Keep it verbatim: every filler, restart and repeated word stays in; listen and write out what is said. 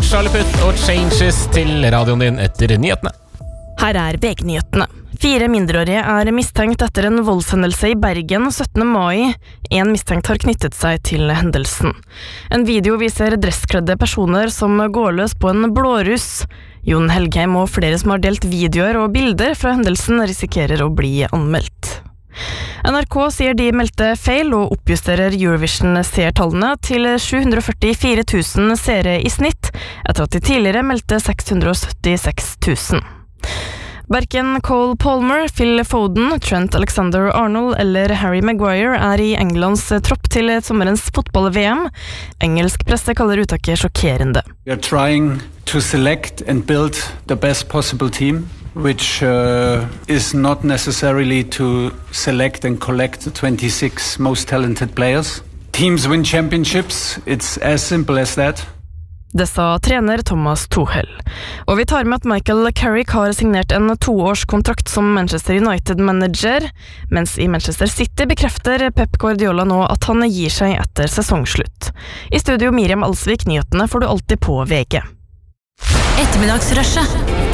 Charlie Puth og Changes til radioen din etter nyhetene. Her er V G-nyhetene. Fire mindreårige er mistenkt etter en voldshendelse i Bergen syttende mai. En mistenkt har knyttet seg til hendelsen. En video viser dresskledde personer som går løs på en blåruss. Jon Helgheim og flere som har delt videoer og bilder fra hendelsen risikerer å bli anmeldt. N R K sier de meldte feil og oppjusterer Eurovision-seertallene til sju hundre førtifire tusen seere i snitt, etter at de tidligere meldte seks hundre syttiseks tusen. Hverken Cole Palmer, Phil Foden, Trent Alexander-Arnold eller Harry Maguire er i Englands tropp til sommerens fotball-V M. Engelsk presse kaller uttaket sjokkerende. We are trying to select and build the best possible team, which uh, is not necessarily to select and collect the twenty-six most talented players. Teams win championships, it's as simple as that. Det sa trener Thomas Tuchel. Og vi tar med at Michael Carrick har signert en toårskontrakt som Manchester United-manager, mens i Manchester City bekrefter Pep Guardiola nå at han gir seg etter sesongslutt. I studio Miriam Alsvik, nyhetene får du alltid på V G. Ettermiddagsrushet.